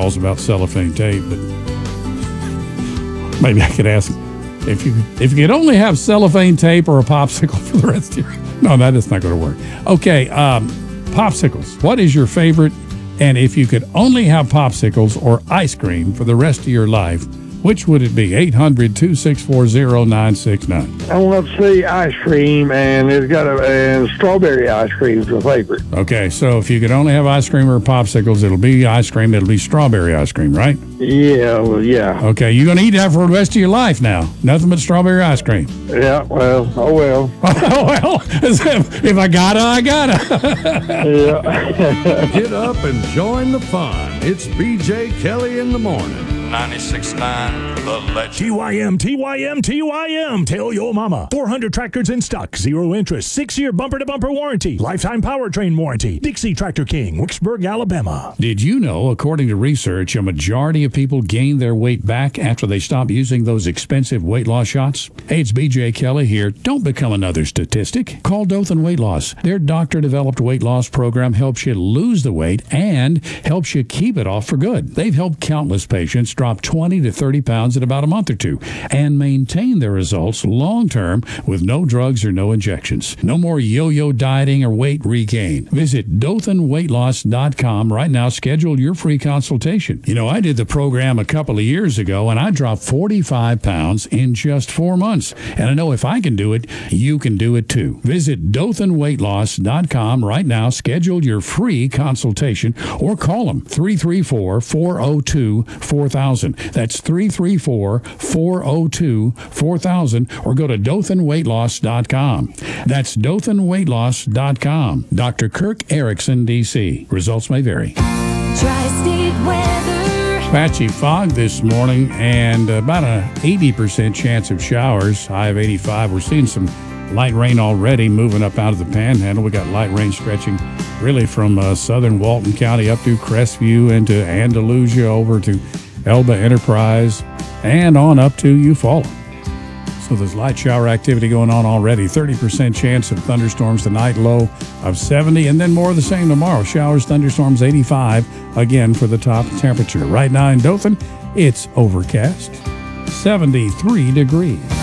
calls about cellophane tape, but maybe I could ask if you could only have cellophane tape or a popsicle for the rest of your... No, that is not going to work. Okay, popsicles. What is your favorite? And if you could only have popsicles or ice cream for the rest of your life, which would it be? 800-264-0969. I want to say ice cream, and it's got and strawberry ice cream is my favorite. Okay, so if you could only have ice cream or popsicles, it'll be ice cream. It'll be strawberry ice cream, right? Yeah, well, yeah. Okay, you're going to eat that for the rest of your life now. Nothing but strawberry ice cream. Yeah, well, oh well. Oh, well, if I gotta, I gotta. Yeah. Get up and join the fun. It's BJ Kelly in the morning. 96.9 The Legend. TYM. Tell your mama. 400 tractors in stock. 0 interest. 6-year bumper-to-bumper warranty. Lifetime powertrain warranty. Dixie Tractor King, Wicksburg, Alabama. Did you know, according to research, a majority of people gain their weight back after they stop using those expensive weight loss shots? Hey, it's BJ Kelly here. Don't become another statistic. Call Dothan Weight Loss. Their doctor-developed weight loss program helps you lose the weight and helps you keep it off for good. They've helped countless patients drop 20 to 30 pounds in about a month or two and maintain their results long-term with no drugs or no injections. No more yo-yo dieting or weight regain. Visit DothanWeightLoss.com right now. Schedule your free consultation. You know, I did the program a couple of years ago, and I dropped 45 pounds in just 4 months. And I know if I can do it, you can do it too. Visit DothanWeightLoss.com right now. Schedule your free consultation or call them 334-402-4000. That's 334-402-4000 or go to DothanWeightLoss.com. That's DothanWeightLoss.com. Dr. Kirk Erickson, D.C. Results may vary. Tri-State weather. Patchy fog this morning and about an 80% chance of showers. High of 85. We're seeing some light rain already moving up out of the panhandle. We got light rain stretching really from southern Walton County up through Crestview into Andalusia over to Elba Enterprise and on up to Eufaula. So there's light shower activity going on already. 30% chance of thunderstorms tonight, low of 70, and then more of the same tomorrow. Showers, thunderstorms, 85 again for the top temperature. Right now in Dothan, it's overcast, 73 degrees.